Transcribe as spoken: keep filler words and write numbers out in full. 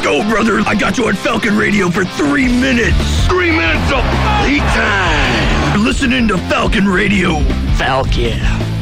Let's go, brother. I got you on Falcon Radio for three minutes. Three minutes of lead time. You're listening to Falcon Radio. Falcon.